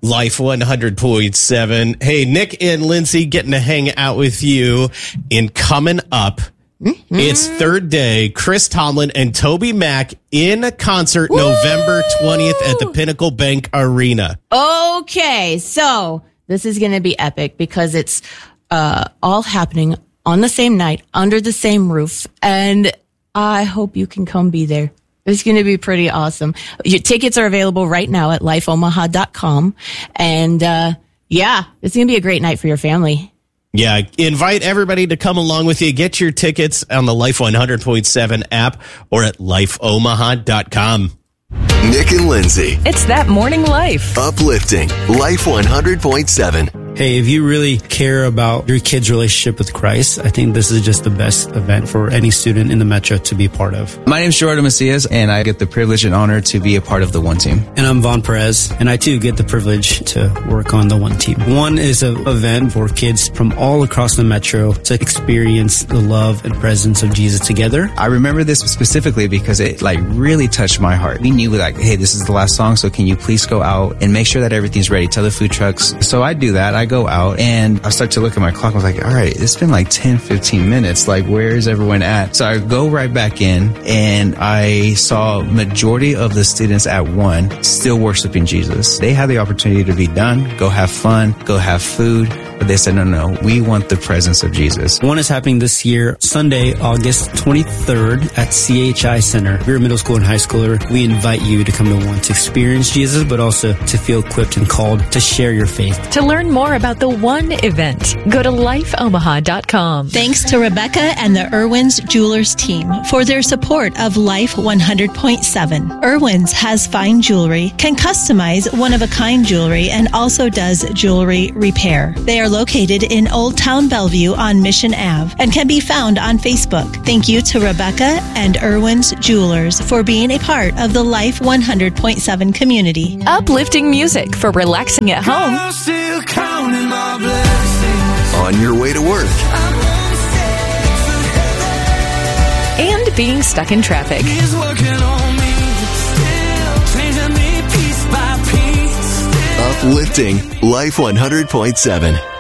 Life 100.7. Hey, Nick and Lindsay getting to hang out with you. And coming up, it's third day. Chris Tomlin and Toby Mac in concert November 20th at the Pinnacle Bank Arena. Okay, so this is going to be epic because it's all happening on the same night, under the same roof, and I hope you can come be there. It's going to be pretty awesome. Your tickets are available right now at lifeomaha.com. And, it's going to be a great night for your family. Yeah, invite everybody to come along with you. Get your tickets on the Life 100.7 app or at lifeomaha.com. Nick and Lindsay. It's that morning life. Uplifting Life 100.7. Hey, if you really care about your kid's relationship with Christ, I think this is just the best event for any student in the Metro to be part of. My name is Jordan Macias, and I get the privilege and honor to be a part of the One Team. And I'm Von Perez, and I too get the privilege to work on the One Team. One is an event for kids from all across the Metro to experience the love and presence of Jesus together. I remember this specifically because it really touched my heart. We knew hey, this is the last song, so can you please go out and make sure that everything's ready? Tell the food trucks. So I do that. I go out and I start to look at my clock. I was like, all right, it's been 10, 15 minutes. Where is everyone at? So I go right back in and I saw majority of the students at One still worshiping Jesus. They had the opportunity to be done, go have fun, go have food. But they said, no, we want the presence of Jesus. One is happening this year, Sunday, August 23rd at CHI Center. If you're a middle school and high schooler, we invite you to come to One to experience Jesus, but also to feel equipped and called to share your faith. To learn more about the One event, go to lifeomaha.com. Thanks to Rebecca and the Irwin's Jewelers team for their support of Life 100.7. Irwin's has fine jewelry, can customize one-of-a-kind jewelry, and also does jewelry repair. They are located in Old Town Bellevue on Mission Ave and can be found on Facebook. Thank you to Rebecca and Irwin's Jewelers for being a part of the Life 100.7 community. Uplifting music for relaxing at home. On your way to work. And being stuck in traffic. Uplifting Life 100.7.